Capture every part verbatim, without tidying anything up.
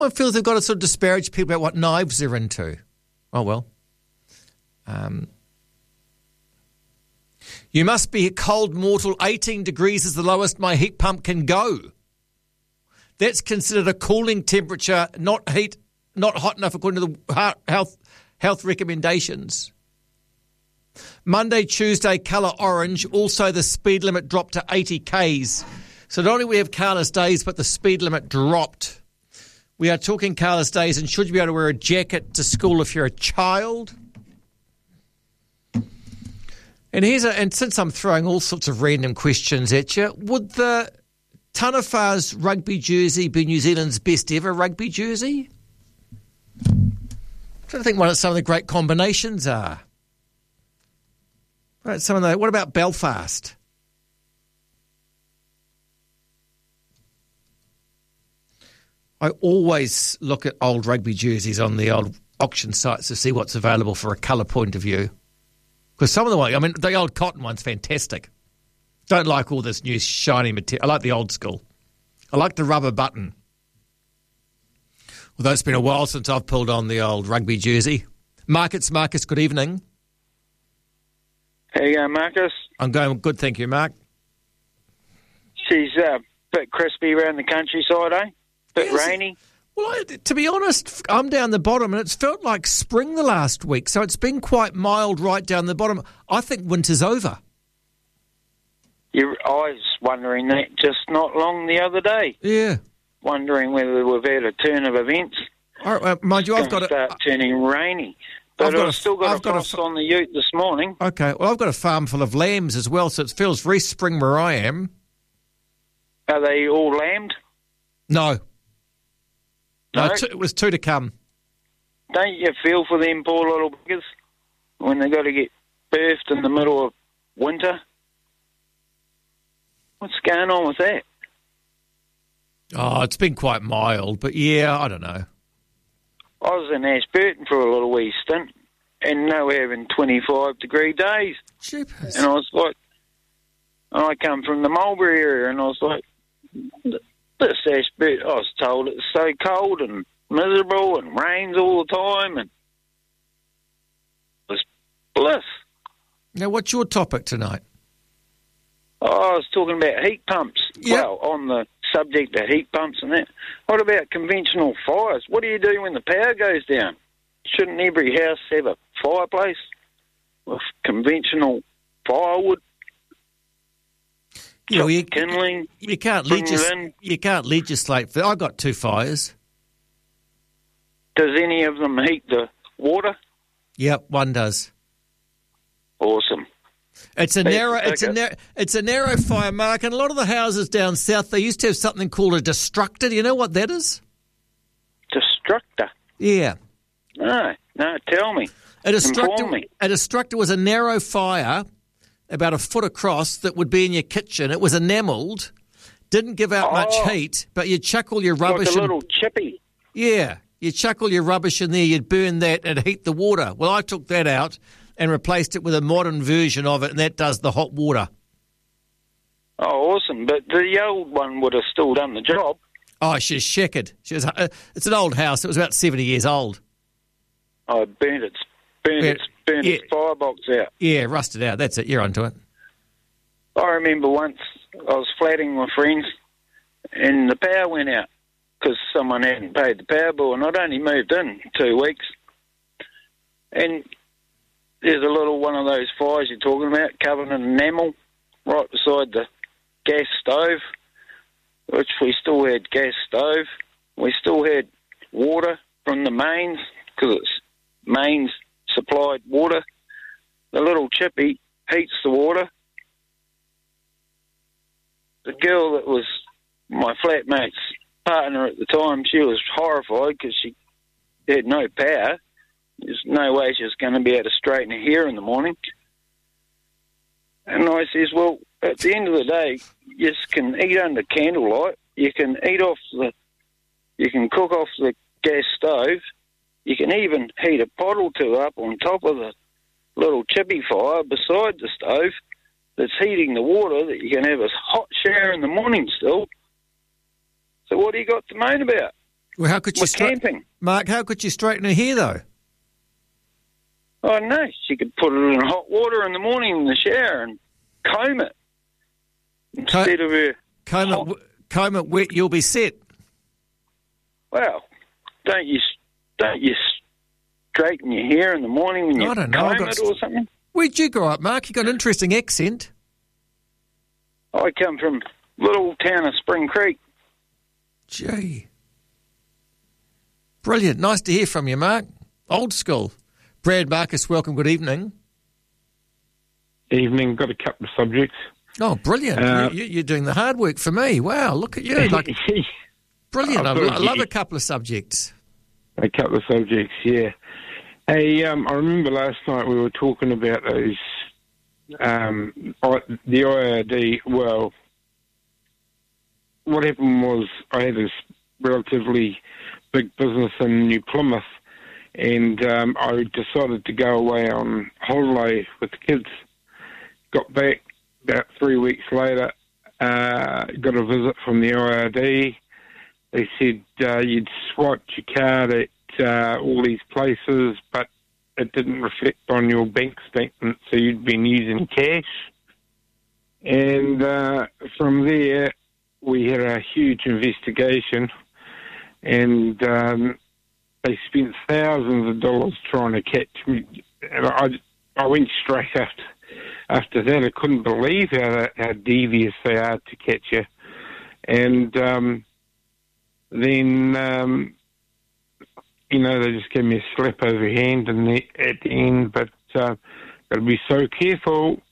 I feel they've got to sort of disparage people about what knives they're into. Oh, well. Um, you must be a cold mortal. eighteen degrees is the lowest my heat pump can go. That's considered a cooling temperature, not heat, not hot enough according to the health health recommendations. Monday, Tuesday, colour orange. Also, the speed limit dropped to eighty kays. So not only we have carless days, but the speed limit dropped. We are talking carless days, and should you be able to wear a jacket to school if you're a child? And here's a, and since I'm throwing all sorts of random questions at you, would the Taniwha's rugby jersey be New Zealand's best ever rugby jersey? I'm trying to think what some of the great combinations are. Right, some of the, what about Belfast? I always look at old rugby jerseys on the old auction sites to see what's available for a colour point of view. Because some of the ones, I mean, the old cotton one's fantastic. Don't like all this new shiny material. I like the old school. I like the rubber button. Although it's been a while since I've pulled on the old rugby jersey. Marcus, Marcus, good evening. How you going, Marcus? I'm going good, thank you, Mark. She's uh, a bit crispy around the countryside, eh? Bit Yes. rainy. Well, I, to be honest, I'm down the bottom and it's felt like spring the last week, so it's been quite mild right down the bottom. I think winter's over. You, I was wondering that just not long the other day. Yeah. Wondering whether we've had a turn of events. All right, uh, mind you, It's I've got gonna a... start turning rainy. But I've got I've, a- still got I've a got a frost f- on the ute this morning. Okay, well, I've got a farm full of lambs as well, so it feels very spring where I am. Are they all lambed? No. No, No? two, it was two to come. Don't you feel for them poor little buggers when they got to get birthed in the middle of winter? What's going on with that? Oh, it's been quite mild, but yeah, I don't know. I was in Ashburton for a little wee stint, and they were having twenty-five degree days. Jeepers. And I was like, and I come from the Mulberry area, and I was like, this Ashburton, I was told it's so cold and miserable and rains all the time, and it was bliss. Now, what's your topic tonight? Oh, I was talking about heat pumps. Yep. Well, on the subject of heat pumps and that. What about conventional fires? What do you do when the power goes down? Shouldn't every house have a fireplace with conventional firewood? You know, you, kindling. you can't bring legis- it in. you can't legislate for. I got two fires. Does any of them heat the water? Yep, one does. Awesome. It's a That's narrow. It's a okay. narrow. It's a narrow fire, Mark. And a lot of the houses down south, they used to have something called a destructor. Do you know what that is? Destructor. Yeah, No, no, tell me. a destructor. Inform me. A destructor was a narrow fire, about a foot across, that would be in your kitchen. It was enamelled, didn't give out much Oh. heat, but you'd chuck all your rubbish. Like a and- little chippy. Yeah, you chuck all your rubbish in there, you'd burn that and heat the water. Well, I took that out and replaced it with a modern version of it, and that does the hot water. Oh, awesome. But the old one would have still done the job. Oh, she's shackered. She was, uh, it's an old house. It was about seventy years old. Oh, it burnt its, burnt Yeah, its, burnt its yeah. firebox out. Yeah, rusted out. That's it. You're onto it. I remember once I was flatting with friends and the power went out because someone hadn't paid the power bill, and I'd only moved in two weeks. And there's a little one of those fires you're talking about, covered in enamel, right beside the gas stove, which we still had gas stove. We still had water from the mains because it's mains supplied water. The little chippy heats the water. The girl that was my flatmate's partner at the time, she was horrified because she had no power. There's no way she was going to be able to straighten her hair in the morning. And I says, well, at the end of the day, you can eat under candlelight. You can eat off the, you can cook off the gas stove. You can even heat a pot or two up on top of the little chippy fire beside the stove that's heating the water, that you can have a hot shower in the morning still. So what do you got to moan about? Well, how could you with stra- camping. Mark, how could you straighten her hair, though? Oh, no, she could put it in hot water in the morning in the shower and comb it instead of her... Comb it, hot- w- comb it wet, you'll be set. Well, don't you don't you straighten your hair in the morning when you I don't know, I've comb got it or something? Where'd you grow up, Mark? You got an interesting accent. I come from little town of Spring Creek. Gee. Brilliant. Nice to hear from you, Mark. Old school. Brad Marcus, welcome. Good evening. Evening. Got a couple of subjects. Oh, brilliant. Uh, you, you're doing the hard work for me. Wow, look at you. Like, brilliant. I, I've got I to love get- a couple of subjects. A couple of subjects, yeah. Hey, um, I remember last night we were talking about those, um, I- the I R D. Well, what happened was I had this relatively big business in New Plymouth, and um, I decided to go away on holiday with the kids. Got back about three weeks later, uh, got a visit from the I R D. They said uh, you'd swiped your card at uh, all these places, but it didn't reflect on your bank statement, so you'd been using cash. And uh, from there, we had a huge investigation, and um, they spent thousands of dollars trying to catch me. And I, I went straight after, after that. I couldn't believe how, how devious they are to catch you. And... Um, Then, um, you know, they just gave me a slap over the hand and the, at the end, but uh, got to be so careful.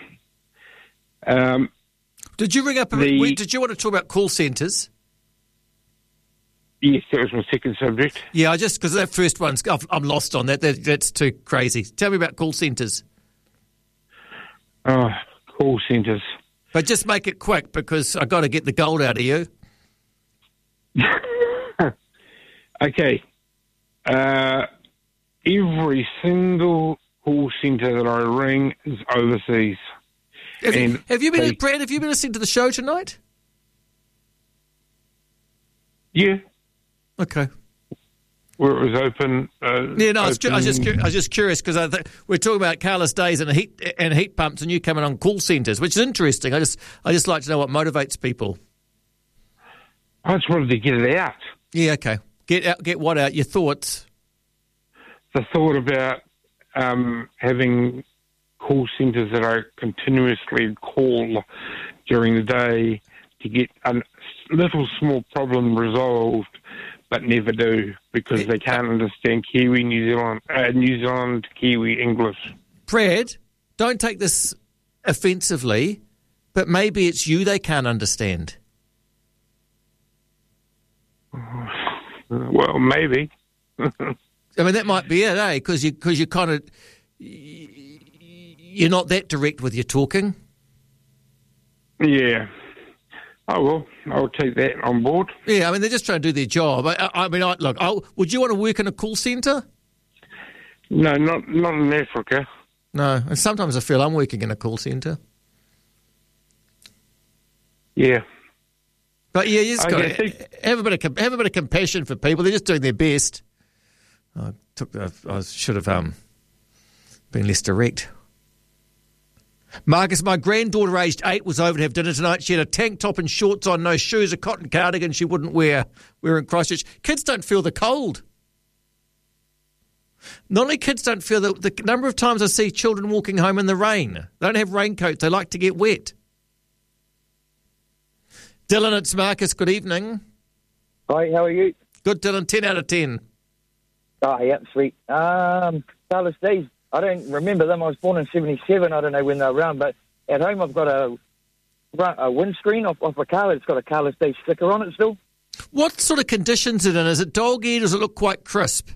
Um, Did you ring up? A, the- wait, did you want to talk about call centres? yes, that was my second subject. Yeah, I just because that first one's I've, I'm lost on that. that. That's too crazy. Tell me about call centres, Oh, call centres. but just make it quick because I got to get the gold out of you. Okay. Uh, every single call centre that I ring is overseas. Have you, And have you been, they- Brad? Have you been listening to the show tonight? Yeah, Okay. where it was open. Uh, Yeah, no, I was, ju- I was just open- cu- I was just curious because I th- we're talking about carless days and heat and heat pumps, and you coming on call centres, which is interesting. I just I just like to know what motivates people. I just wanted to get it out. Yeah, okay. Get out, get what out? Your thoughts. The thought about um, having call centres that I continuously call during the day to get a little small problem resolved, but never do because they can't understand Kiwi, New Zealand, uh, New Zealand, Kiwi English. Brad, don't take this offensively, but maybe it's you they can't understand. Well, maybe. I mean, that might be it, eh? Because you, cause you kind of, you're not that direct with your talking. Yeah. Oh, well, I'll take that on board. Yeah, I mean, they're just trying to do their job. I, I mean, I, look, I'll, would you want to work in a call centre? No, not not in Africa. No, and sometimes I feel I'm working in a call centre. Yeah. But yeah, you just got Okay, to have a bit of com- have a bit of compassion for people. They're just doing their best. I took, I, I should have um, been less direct. Marcus, my granddaughter aged eight was over to have dinner tonight. She had a tank top and shorts on, no shoes, a cotton cardigan she wouldn't wear. We were in Christchurch. Kids don't feel the cold. Not only kids don't feel the, the number of times I see children walking home in the rain. They don't have raincoats. They like to get wet. Dylan, it's Marcus. Good evening. Hi, how are you? Good, Dylan. ten out of ten. Oh, yeah, sweet. Um, Carlos Days. I don't remember them. I was born in seventy-seven. I don't know when they were around, but at home I've got a, a windscreen off, off a car that's got a Carlos Days sticker on it still. What sort of conditions is it in? Is it dog-eared or does it look quite crisp?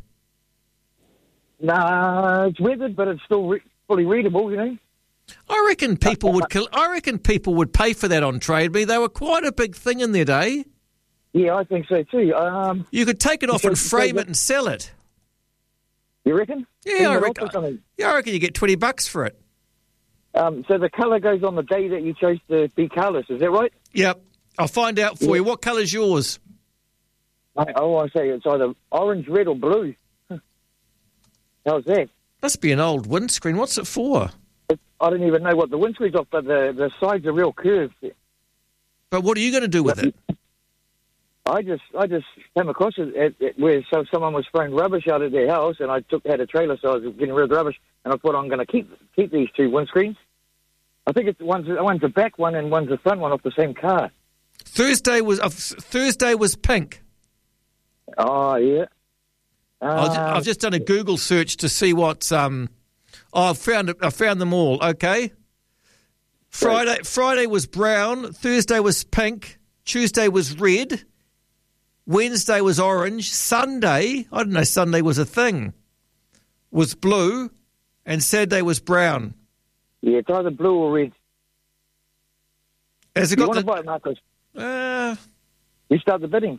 Nah, it's weathered, but it's still re- fully readable, you know. I reckon people would. Kill, I reckon people would pay for that on Trade Me. They were quite a big thing in their day. Yeah, I think so too. Um, You could take it off and Because- frame because- it and sell it. you reckon? Yeah, Hang I it off reckon. or something? Yeah, I reckon you get twenty bucks for it. Um, so the colour goes on the day that you chose to be colourless, is that right? Yep. I'll find out for Yeah. you. What colour's yours? I, oh, I say it's either orange, red, or blue. How's that? Must be an old windscreen. What's it for? It, I don't even know what the windscreen's off, but the, the sides are real curved. But what are you going to do with it? I just I just came across it at, at where so someone was throwing rubbish out of their house, and I took had a trailer, so I was getting rid of the rubbish, and I thought I'm going to keep keep these two windscreens. I think it's one's one's the back one and one's the front one off the same car. Thursday was uh, Thursday was pink. Oh yeah. I've just, Um, I've just done a Google search to see what's. Um, oh, I've found it. I found them all. Okay. Friday Friday was brown. Thursday was pink. Tuesday was red. Wednesday was orange. Sunday, I didn't know Sunday was a thing, was blue, and Saturday was brown. Yeah, it's either blue or red. Has it You got want to the? buy it, Marcus? Uh, You start the bidding.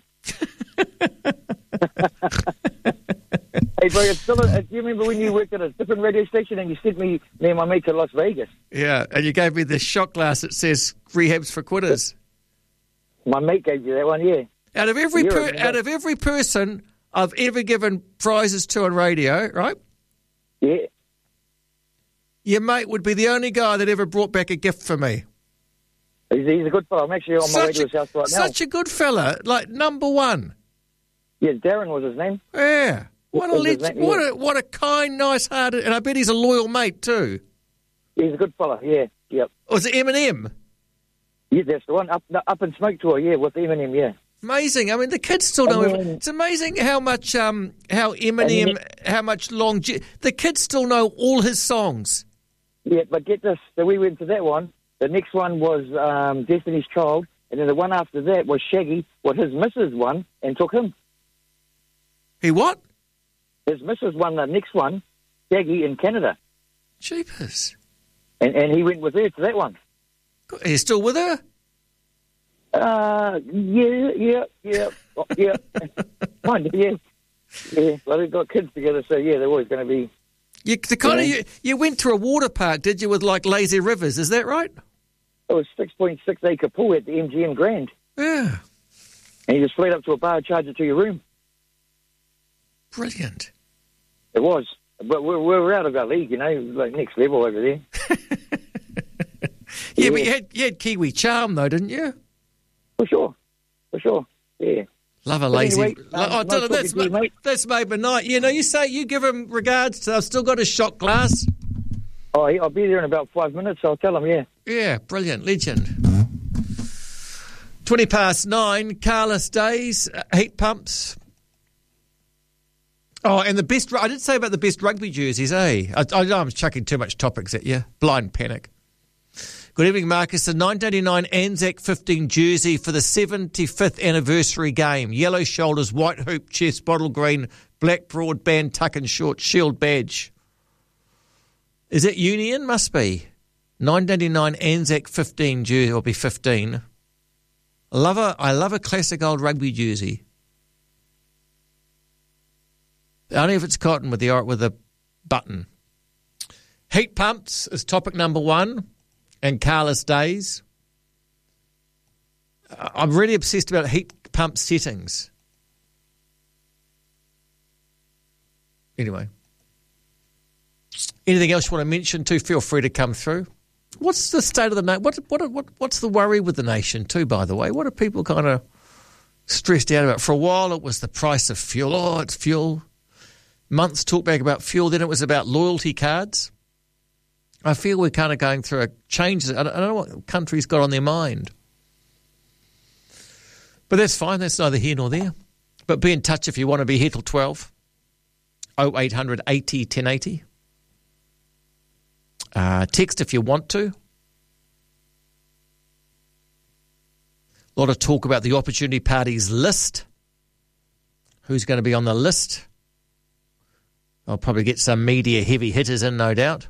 Hey, bro, it's still a, do you remember when you worked at a different radio station and you sent me, me and my mate to Las Vegas? yeah, and you gave me this shot glass that says "Rehabs for Quitters." My mate gave you that one, yeah. Out of every You're per, a- out of every person I've ever given prizes to on radio, right? Yeah. Your mate would be the only guy that ever brought back a gift for me. He's, he's a good fellow. I'm actually on my way Such to his house right a, now. such a good fella, like number one. Yeah, Darren was his name. Yeah, what a What was his legend, name? what Yeah. a what a kind, nice-hearted, and I bet he's a loyal mate too. He's a good fellow, yeah. Yep. Was it Eminem? Yeah, that's the one. Up up in Smoke Tour, yeah, with Eminem, yeah. Amazing. I mean, the kids still know. And then- It's amazing how much um how Eminem, how much long the kids still know all his songs. Yeah, but get this. So we went to that one. The next one was um, Destiny's Child. And then the one after that was Shaggy, what his missus won and took him. He what? His missus won the next one, Shaggy in Canada. Jeepers. And, and he went with her to that one. He's still with her? Uh, yeah, yeah, yeah, oh, yeah. Kind of, yeah. Yeah, well, they've got kids together, so yeah, they're always going to be. You, the kind Yeah. of, you, you went to a water park, did you, with like lazy rivers? Is that right? It was six point six acre pool at the M G M Grand. Yeah. And you just flew up to a bar, charge it to your room. Brilliant. It was. But we're, we're out of our league, you know, like next level over there. Yeah, but Yeah. you had, you had Kiwi charm, though, didn't you? For sure. For sure. Yeah. Love a But lazy. anyway, um, oh, nice don't know, talking that's, to you, ma- mate. that's made my night. You know, you say you give him regards to. I've still got a shot glass. Oh, yeah, I'll be there in about five minutes. I'll tell them, yeah. Yeah, brilliant, legend. Twenty past nine. Carless Days, uh, heat pumps. Oh, and the best. I didn't say about the best rugby jerseys, eh? I, I know I'm chucking too much topics at you. Blind panic. Good evening, Marcus. The nineteen eighty-nine Anzac fifteen jersey for the seventy-fifth anniversary game. Yellow shoulders, white hoop, chest, bottle green, black broadband, tuck and short, shield badge. Is it Union? Must be. nineteen eighty-nine Anzac fifteen jersey, or be fifteen. I love a, I love a classic old rugby jersey. Only if it's cotton with the with a button. Heat pumps is topic number one. And Carless Days. I'm really obsessed about heat pump settings. Anyway. Anything else you want to mention too, feel free to come through. What's the state of the nation? What, what, what, what's the worry with the nation too, by the way? What are people kind of stressed out about? For a while it was the price of fuel. Oh, it's fuel. Months talk back about fuel. Then it was about loyalty cards. I feel we're kind of going through a change. I don't, I don't know what country's got on their mind. But that's fine. That's neither here nor there. But be in touch if you want to be here till twelve. oh eight hundred eighty ten eighty. Uh, text if you want to. A lot of talk about the Opportunity Party's list. Who's going to be on the list? I'll probably get some media heavy hitters in, no doubt.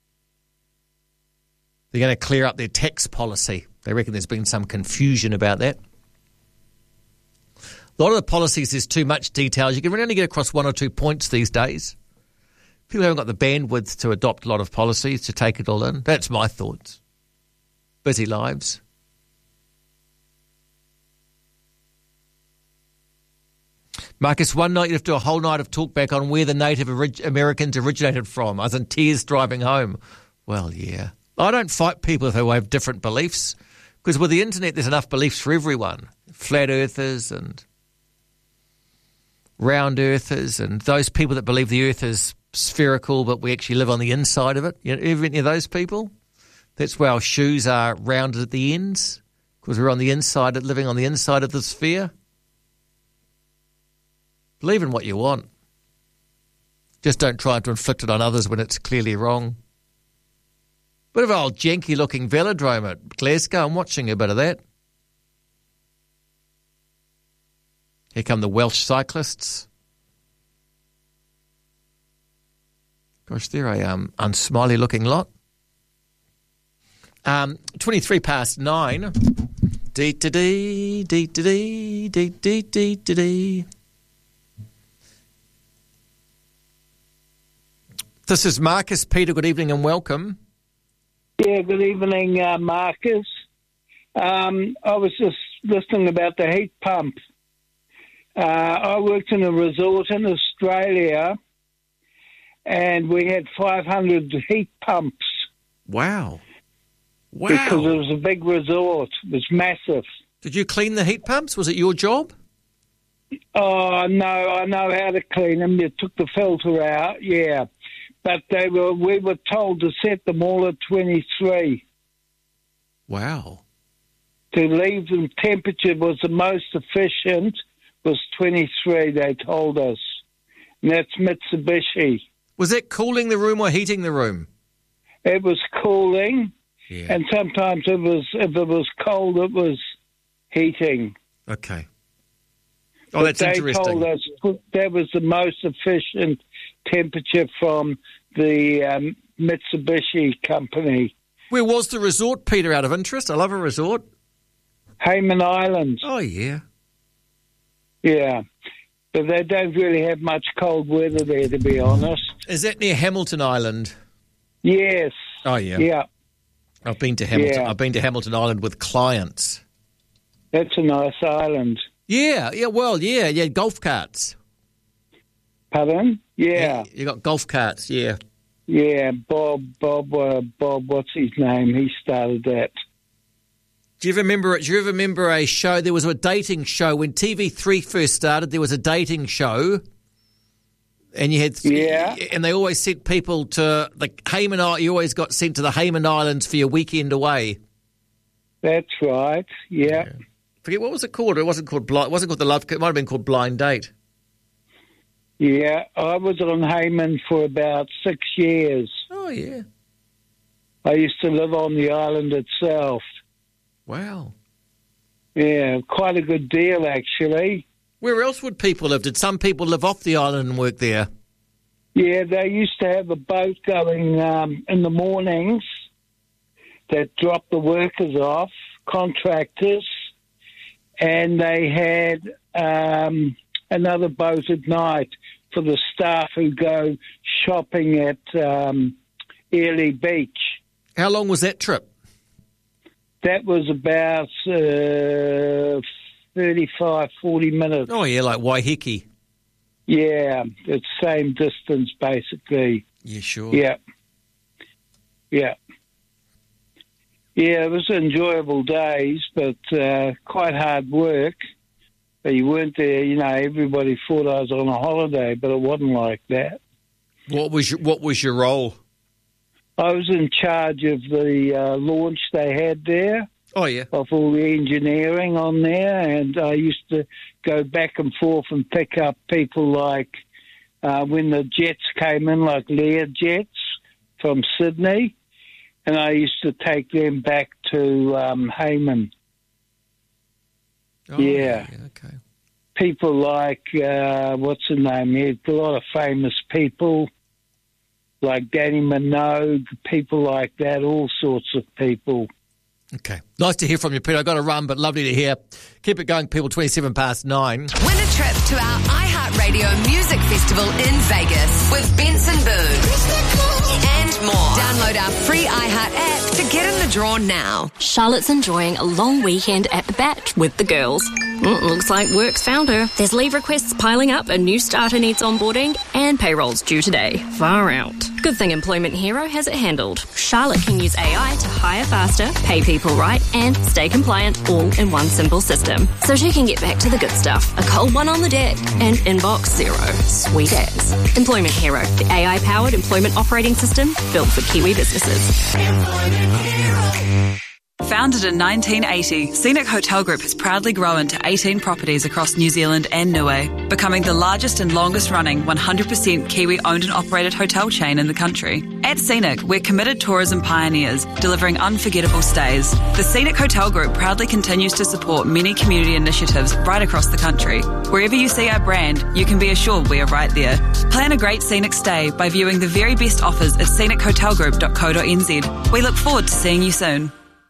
They're going to clear up their tax policy. They reckon there's been some confusion about that. A lot of the policies, there's too much details. You can really only get across one or two points these days. People haven't got the bandwidth to adopt a lot of policies, to take it all in. That's my thoughts. Busy lives. Marcus, one night you have to do a whole night of talkback on where the Native orig- Americans originated from. I was in tears driving home. Well, yeah. I don't fight people who have different beliefs, because with the internet there's enough beliefs for everyone. Flat earthers and round earthers and those people that believe the earth is spherical but we actually live on the inside of it. You know, any of those people? That's why our shoes are rounded at the ends, because we're on the inside, living on the inside of the sphere. Believe in what you want. Just don't try to inflict it on others when it's clearly wrong. Bit of an old janky-looking velodrome at Glasgow. I'm watching a bit of that. Here come the Welsh cyclists. Gosh, they're a um, unsmiley-looking lot. Um, twenty-three past nine. Dee-da-dee, dee-da-dee, dee-dee-dee, dee-dee. This is Marcus. Peter, good evening and welcome. Yeah, good evening, uh, Marcus. Um, I was just listening about the heat pump. Uh, I worked in a resort in Australia, and we had five hundred heat pumps. Wow. Wow. Because it was a big resort. It was massive. Did you clean the heat pumps? Was it your job? Oh, no, I know how to clean them. You took the filter out, yeah. But they were. we were told to set them all at twenty-three. Wow. To leave them temperature was the most efficient was twenty-three, they told us. And that's Mitsubishi. Was that cooling the room or heating the room? It was cooling, yeah. And sometimes it was if it was cold, it was heating. Okay. Oh, that's they interesting. Told us that was the most efficient temperature from the um, Mitsubishi company. Where was the resort, Peter, out of interest? I love a resort. Hayman Island. Oh, yeah. Yeah. But they don't really have much cold weather there, to be honest. Is that near Hamilton Island? Yes. Oh, yeah. Yeah. I've been to Hamilton. Yeah. I've been to Hamilton Island with clients. That's a nice island. Yeah, yeah, well, yeah, yeah, golf carts. Pardon? Yeah. You got golf carts, yeah. Yeah, Bob, Bob, uh, Bob, what's his name? He started that. Do you remember? Do you ever remember a show? There was a dating show when T V three first started. There was a dating show, and you had yeah, and they always sent people to the Hayman Islands. You always got sent to the Hayman Islands for your weekend away. That's right. Yeah. yeah. Forget what was it called? It wasn't called Blind. It wasn't called the Love. It might have been called Blind Date. Yeah, I was on Hayman for about six years. Oh yeah. I used to live on the island itself. Wow. Yeah, quite a good deal, actually. Where else would people live? Did some people live off the island and work there? Yeah, they used to have a boat going um, in the mornings that dropped the workers off, contractors, and they had um, another boat at night for the staff who go shopping at um, Airlie Beach. How long was that trip? That was about uh, thirty-five, forty minutes. Oh, yeah, like Waiheke. Yeah, it's same distance, basically. Yeah, sure. Yeah. Yeah. Yeah, it was enjoyable days, but uh, quite hard work. But you weren't there, you know, everybody thought I was on a holiday, but it wasn't like that. What was your, what was your role? I was in charge of the uh, launch they had there. Oh, yeah. Of all the engineering on there, and I used to go back and forth and pick up people like uh, when the jets came in, like Lear jets from Sydney, and I used to take them back to um, Hayman. Oh, yeah. yeah. Okay. People like, uh, what's the name? There's a lot of famous people like Danny Minogue, people like that, all sorts of people. Okay. Nice to hear from you, Peter. I've got to run, but lovely to hear. Keep it going, people. twenty-seven past nine. Win a trip to our iHeartRadio Music Festival in Vegas with Benson Boone and more. Download our free iHeart app to get in the draw now. Charlotte's enjoying a long weekend at the Bat with the girls. Mm, looks like work's found her. There's leave requests piling up, a new starter needs onboarding, and payroll's due today. Far out. Good thing Employment Hero has it handled. Charlotte can use A I to hire faster, pay people right, and stay compliant all in one simple system. So she can get back to the good stuff. A cold one on the deck and inbox zero. Sweet as. Employment Hero, the A I-powered employment operating system built for Kiwi businesses. Employment Hero. Founded in nineteen eighty, Scenic Hotel Group has proudly grown to eighteen properties across New Zealand and Niue, becoming the largest and longest running one hundred percent Kiwi owned and operated hotel chain in the country. At Scenic, we're committed tourism pioneers, delivering unforgettable stays. The Scenic Hotel Group proudly continues to support many community initiatives right across the country. Wherever you see our brand, you can be assured we are right there. Plan a great Scenic stay by viewing the very best offers at scenic hotel group dot co dot n z. We look forward to seeing you soon.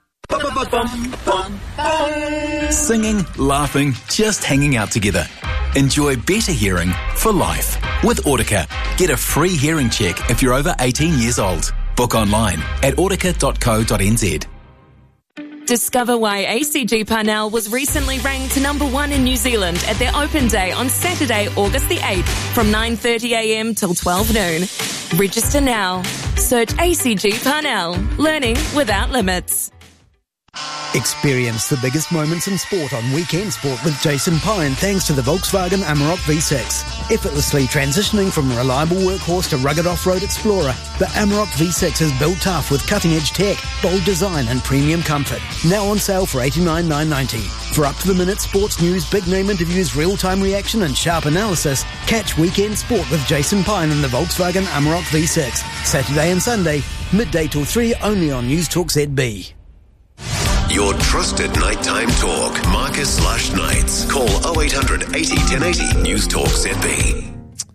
Singing, laughing, just hanging out together. Enjoy better hearing for life. With Audica, get a free hearing check if you're over eighteen years old. Book online at audica dot co dot n z. Discover why A C G Parnell was recently ranked number one in New Zealand at their open day on Saturday, August the eighth from nine thirty a m till twelve noon. Register now. Search A C G Parnell. Learning without limits. Experience the biggest moments in sport on Weekend Sport with Jason Pine thanks to the Volkswagen Amarok V six. Effortlessly transitioning from a reliable workhorse to rugged off-road explorer, the Amarok V six is built tough with cutting-edge tech, bold design and premium comfort. Now on sale for eighty-nine thousand nine hundred ninety dollars. For up-to-the-minute sports news, big-name interviews, real-time reaction and sharp analysis, catch Weekend Sport with Jason Pine and the Volkswagen Amarok V six. Saturday and Sunday, midday till three, only on News Talk Z B. Your trusted nighttime talk. Marcus Lush Nights. Call oh eight hundred eighty ten eighty. News Talk Z B.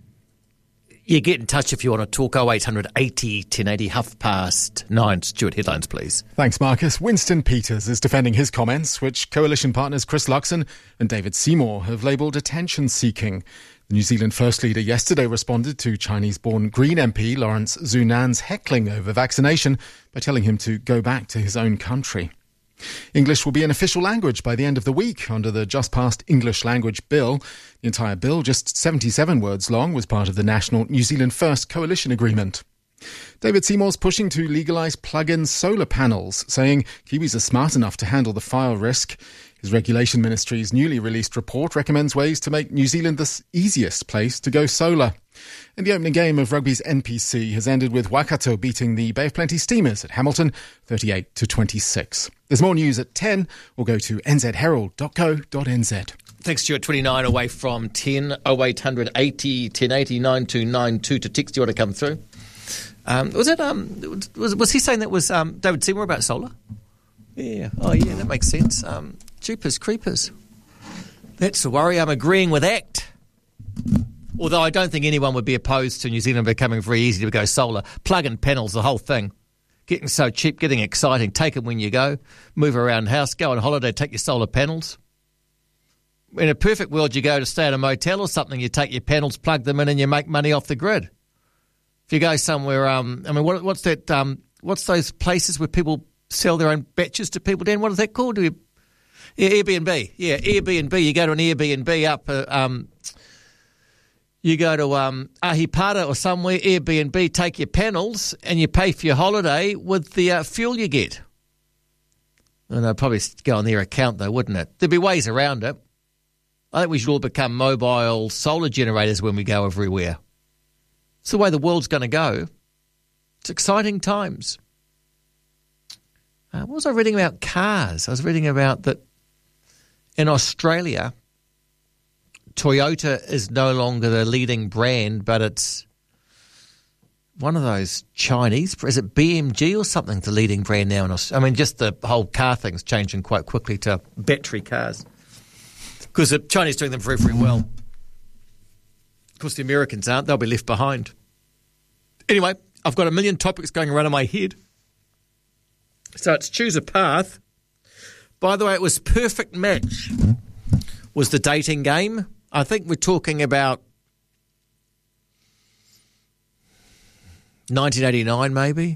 Yeah, get in touch if you want to talk. oh eight hundred eighty ten eighty, half past nine. Stuart, headlines, please. Thanks, Marcus. Winston Peters is defending his comments, which coalition partners Chris Luxon and David Seymour have labelled attention-seeking. The New Zealand First Leader yesterday responded to Chinese-born Green M P Lawrence Zunan's heckling over vaccination by telling him to go back to his own country. English will be an official language by the end of the week under the just-passed English Language Bill. The entire bill, just seventy-seven words long, was part of the National New Zealand First Coalition Agreement. David Seymour's pushing to legalise plug-in solar panels, saying Kiwis are smart enough to handle the fire risk. His Regulation Ministry's newly released report recommends ways to make New Zealand the easiest place to go solar. And the opening game of rugby's N P C has ended with Waikato beating the Bay of Plenty Steamers at Hamilton, thirty-eight to twenty-six. There's more news at ten, or go to n z herald dot co dot n z. Thanks, Stuart. twenty-nine away from ten, oh eight hundred eighty ten eighty nine two nine two to text you want to come through. Um, was it? Um, was was he saying that was um, David Seymour about solar? Yeah. Oh, yeah. That makes sense. Um, Jeepers creepers. That's the worry. I'm agreeing with ACT. Although I don't think anyone would be opposed to New Zealand becoming very easy to go solar. Plug-in panels, the whole thing. Getting so cheap, getting exciting. Take them when you go. Move around the house. Go on holiday. Take your solar panels. In a perfect world, you go to stay at a motel or something. You take your panels, plug them in, and you make money off the grid. If you go somewhere, um, I mean, what, what's that? Um, what's those places where people sell their own batches to people? Dan, what is that called? Do you, yeah, Airbnb. Yeah, Airbnb. You go to an Airbnb up. Uh, um, you go to um, Ahipara or somewhere. Airbnb. Take your panels and you pay for your holiday with the uh, fuel you get. And they'd probably go on their account though, wouldn't it? There'd be ways around it. I think we should all become mobile solar generators when we go everywhere. It's the way the world's going to go. It's exciting times. Uh, what was I reading about cars? I was reading about that in Australia, Toyota is no longer the leading brand, but it's one of those Chinese, is it B M G or something, the leading brand now in Australia? I mean, just the whole car thing's changing quite quickly to battery cars. Because the Chinese are doing them very, very well. Of course, the Americans aren't. They'll be left behind. Anyway, I've got a million topics going around in my head. So it's choose a path. By the way, it was Perfect Match was the dating game. I think we're talking about nineteen eighty-nine maybe.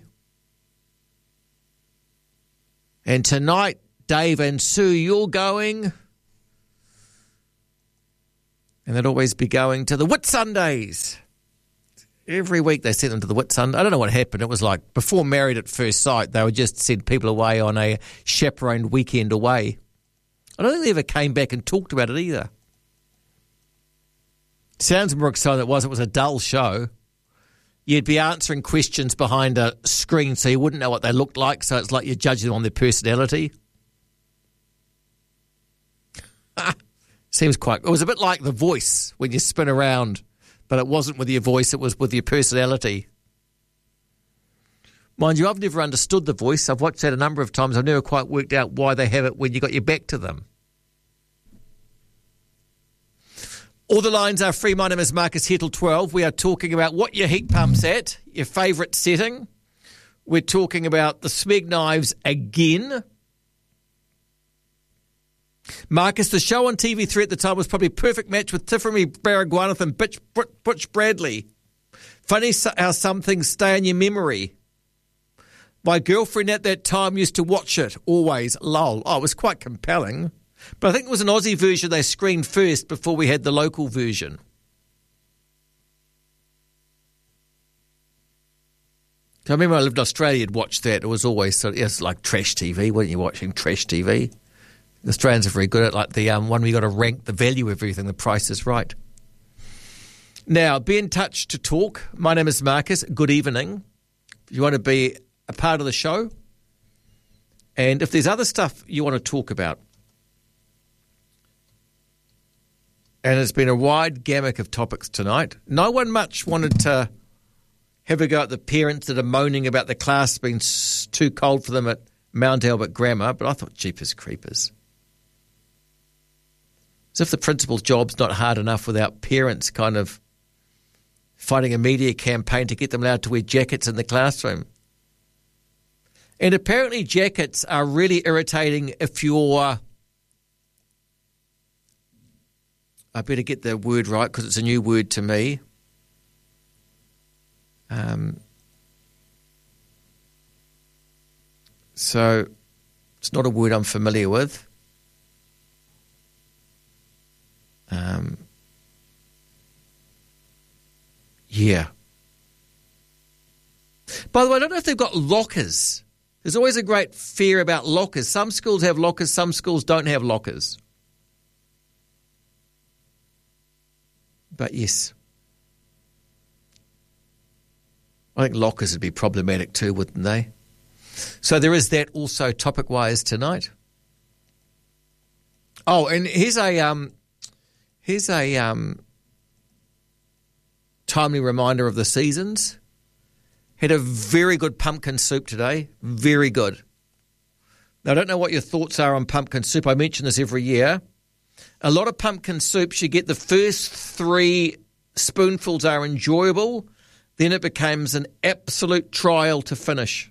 And tonight, Dave and Sue, you're going. And they'd always be going to the Whitsundays. Every week they sent them to the Whitsunday. I don't know what happened. It was like before Married at First Sight, they would just send people away on a chaperoned weekend away. I don't think they ever came back and talked about it either. Sounds more exciting than it was. It was a dull show. You'd be answering questions behind a screen so you wouldn't know what they looked like, so it's like you're judging them on their personality. Seems quite... It was a bit like The Voice when you spin around, but it wasn't with your voice, it was with your personality. Mind you, I've never understood The Voice. I've watched that a number of times. I've never quite worked out why they have it when you got your back to them. All the lines are free. My name is Marcus here till twelve. We are talking about what your heat pump's at, your favourite setting. We're talking about the Smeg knives again. Marcus, the show on T V three at the time was probably a perfect match with Tiffany Baragwanath and Butch, Butch Bradley. Funny how some things stay in your memory. My girlfriend at that time used to watch it, always, lol. Oh, it was quite compelling. But I think it was an Aussie version they screened first before we had the local version. I remember I lived in Australia, you'd watch that. It was always sort of, it was like trash T V, weren't you, watching trash T V? The Australians are very good at like the um, one where you got to rank the value of everything, the price is right. Now, be in touch to talk. My name is Marcus. Good evening. If you want to be a part of the show, and if there's other stuff you want to talk about, and it's been a wide gamut of topics tonight. No one much wanted to have a go at the parents that are moaning about the class being too cold for them at Mount Albert Grammar, but I thought, jeepers creepers. As if the principal's job's not hard enough without parents kind of fighting a media campaign to get them allowed to wear jackets in the classroom. And apparently jackets are really irritating if you're... I better get the word right because it's a new word to me. Um, so it's not a word I'm familiar with. Um, yeah. By the way, I don't know if they've got lockers. There's always a great fear about lockers. Some schools have lockers, some schools don't have lockers. But yes, I think lockers would be problematic too, wouldn't they? So there is that also topic-wise tonight. Oh, and here's a um, here's a um, timely reminder of the seasons. Had a very good pumpkin soup today, very good. Now, I don't know what your thoughts are on pumpkin soup. I mention this every year. A lot of pumpkin soups, you get the first three spoonfuls are enjoyable, then it becomes an absolute trial to finish.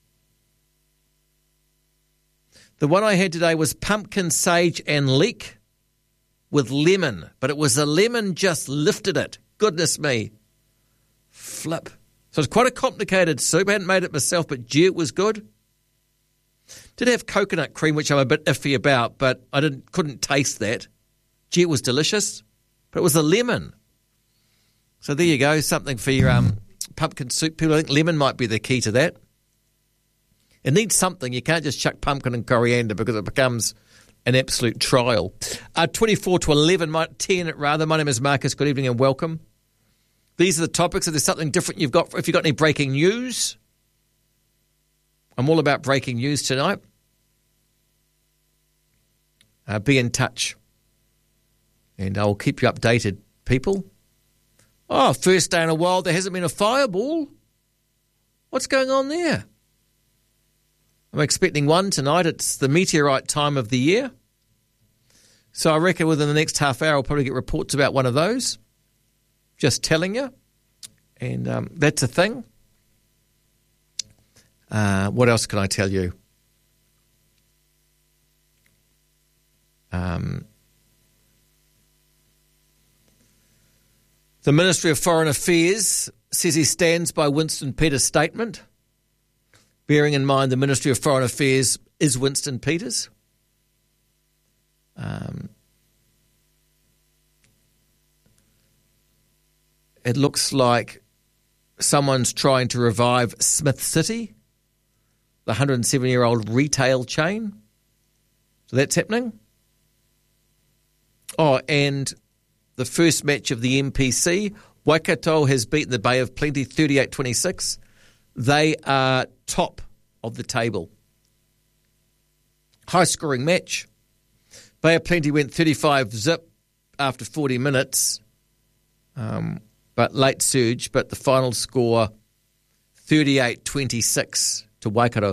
The one I had today was pumpkin, sage and leek with lemon, but it was the lemon just lifted it. Goodness me. Flip. So it's quite a complicated soup. I hadn't made it myself, but gee, it was good. Did have coconut cream, which I'm a bit iffy about, but I didn't couldn't taste that. Gee, it was delicious, but it was the lemon. So there you go, something for your um, pumpkin soup. People, I think lemon might be the key to that. It needs something. You can't just chuck pumpkin and coriander because it becomes an absolute trial. Uh, twenty-four to eleven, ten rather. My name is Marcus. Good evening and welcome. These are the topics. If there's something different you've got, if you've got any breaking news, I'm all about breaking news tonight. Uh, be in touch. And I'll keep you updated, people. Oh, first day in a while there hasn't been a fireball. What's going on there? I'm expecting one tonight. It's the meteorite time of the year. So I reckon within the next half hour I'll probably get reports about one of those. Just telling you. And um, that's a thing. Uh, what else can I tell you? Um, the Ministry of Foreign Affairs says he stands by Winston Peters' statement, bearing in mind the Ministry of Foreign Affairs is Winston Peters. Um, it looks like someone's trying to revive Smith City, the one hundred seven-year-old retail chain. So that's happening. Oh, and the first match of the M P C, Waikato has beaten the Bay of Plenty thirty-eight twenty-six. They are top of the table. High-scoring match. Bay of Plenty went thirty-five zip after forty minutes, um, but late surge, but the final score thirty-eight twenty-six to Waikato.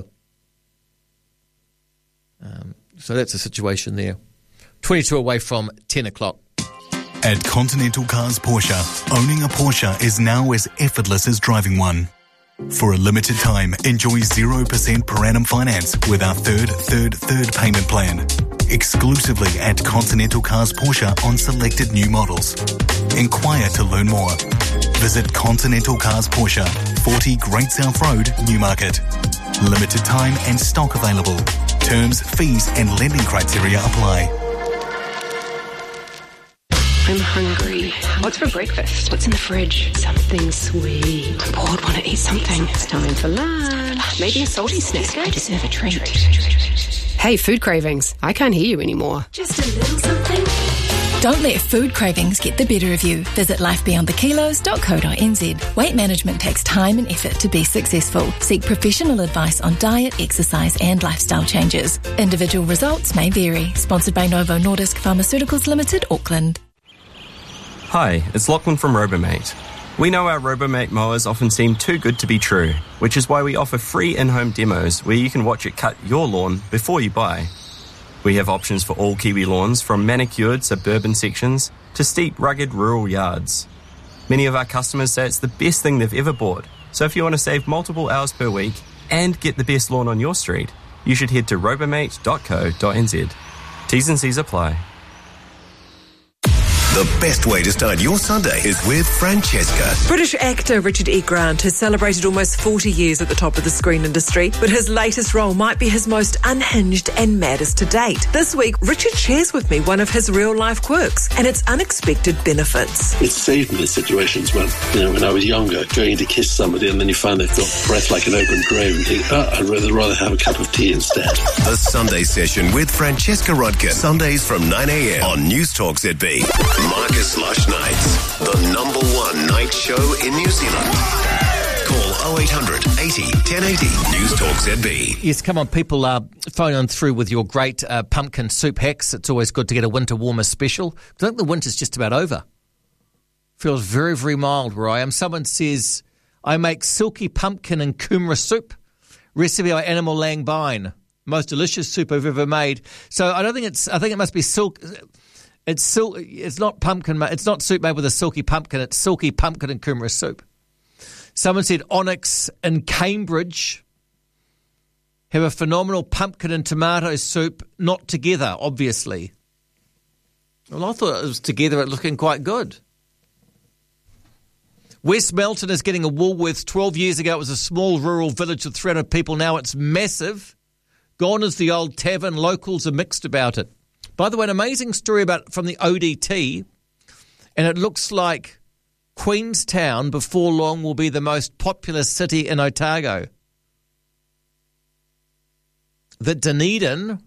Um, so that's the situation there. twenty-two away from ten o'clock. At Continental Cars Porsche, owning a Porsche is now as effortless as driving one. For a limited time, enjoy zero percent per annum finance with our third, third, third payment plan. Exclusively at Continental Cars Porsche on selected new models. Inquire to learn more. Visit Continental Cars Porsche, forty Great South Road, Newmarket. Limited time and stock available. Terms, fees and lending criteria apply. I'm hungry. What's for breakfast? What's in the fridge? Something sweet. I'm bored, want to eat something. It's time for lunch. Maybe a salty snack. I deserve a treat. Hey, food cravings. I can't hear you anymore. Just a little something. Don't let food cravings get the better of you. Visit life beyond the kilos dot co dot n z. Weight management takes time and effort to be successful. Seek professional advice on diet, exercise and lifestyle changes. Individual results may vary. Sponsored by Novo Nordisk Pharmaceuticals Limited, Auckland. Hi, it's Lachlan from Robomate. We know our Robomate mowers often seem too good to be true, which is why we offer free in-home demos where you can watch it cut your lawn before you buy. We have options for all Kiwi lawns, from manicured suburban sections to steep, rugged rural yards. Many of our customers say it's the best thing they've ever bought, so if you want to save multiple hours per week and get the best lawn on your street, you should head to robomate dot co dot n z. T's and C's apply. The best way to start your Sunday is with Francesca. British actor Richard E. Grant has celebrated almost forty years at the top of the screen industry, but his latest role might be his most unhinged and maddest to date. This week, Richard shares with me one of his real-life quirks and its unexpected benefits. It saved me situations when, you know, when I was younger, going to kiss somebody and then you find they've got breath like an open grave and think, oh, I'd rather, rather have a cup of tea instead. The Sunday Session with Francesca Rodkin. Sundays from nine a.m. on News Talk Z B. Marcus Lush Nights, the number one night show in New Zealand. Call oh eight hundred eighty ten eighty. News Talk Z B. Yes, come on, people, uh, phone on through with your great uh, pumpkin soup hacks. It's always good to get a winter warmer special. I think the winter's just about over. Feels very, very mild where I am. Someone says, I make silky pumpkin and kumara soup. Recipe by Animal Langbine. Most delicious soup I've ever made. So I don't think it's, I think it must be silk. It's sil- It's not pumpkin. It's not soup made with a silky pumpkin. It's silky pumpkin and kumara soup. Someone said Onyx in Cambridge have a phenomenal pumpkin and tomato soup, not together, obviously. Well, I thought it was together, it looking quite good. West Melton is getting a Woolworths. twelve years ago, it was a small rural village with three hundred people. Now it's massive. Gone is the old tavern. Locals are mixed about it. By the way, an amazing story about from the O D T, and it looks like Queenstown before long will be the most populous city in Otago. That Dunedin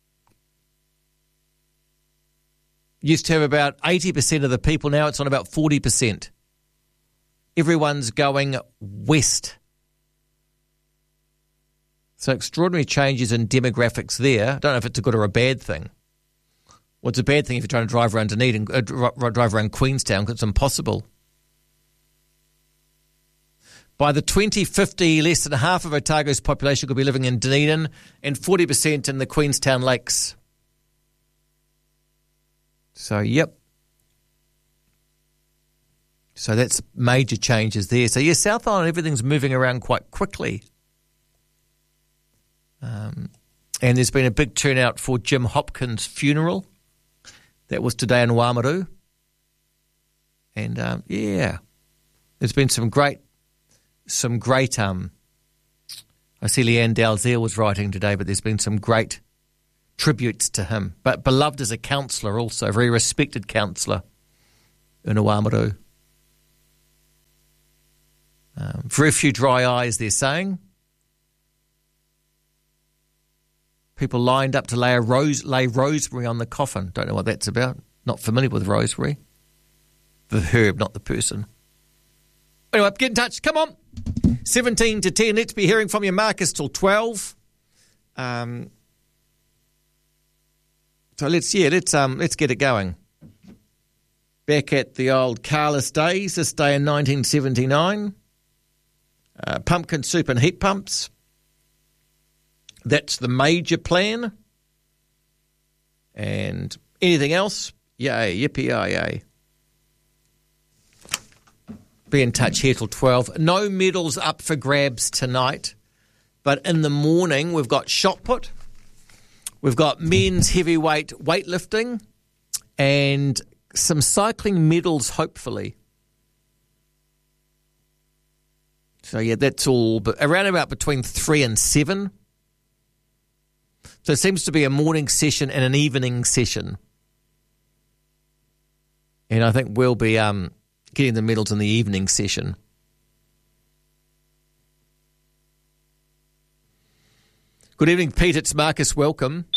used to have about eighty percent of the people, now it's on about forty percent. Everyone's going west. So extraordinary changes in demographics there. I don't know if it's a good or a bad thing. Well, it's a bad thing if you're trying to drive around Dunedin, uh, drive around Queenstown, because it's impossible. By the twenty fifty, less than half of Otago's population could be living in Dunedin and forty percent in the Queenstown Lakes. So, yep. So that's major changes there. So, yes, South Island, everything's moving around quite quickly. Um, and there's been a big turnout for Jim Hopkins' funeral. That was today in Wāmaru. And, um, yeah, There's been some great, some great, um, I see Leanne Dalziel was writing today, but there's been some great tributes to him. But beloved as a counsellor also, very respected counsellor in Oamaru. Um, very few dry eyes, they're saying. People lined up to lay a rose, lay rosemary on the coffin. Don't know what that's about. Not familiar with rosemary. The herb, not the person. Anyway, get in touch. Come on. seventeen to ten. Let's be hearing from you, Marcus, till twelve. Um, so let's, yeah, let's um, let's get it going. Back at the old Carless days, this day in nineteen seventy-nine. Uh, pumpkin soup and heat pumps. That's the major plan. And anything else? Yay, yippee, yay, yay. Be in touch here till twelve. No medals up for grabs tonight. But in the morning, we've got shot put. We've got men's heavyweight weightlifting. And some cycling medals, hopefully. So, yeah, that's all. But around about between three and seven. So it seems to be a morning session and an evening session. And I think we'll be um, getting the medals in the evening session. Good evening, Pete. It's Marcus. Welcome.